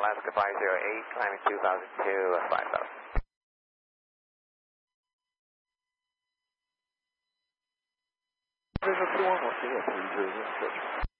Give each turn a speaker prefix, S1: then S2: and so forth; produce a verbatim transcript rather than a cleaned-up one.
S1: Alaska five zero eight, climbing two thousand two, five thousand.
S2: Visual two one, we'll see you at three zero zero.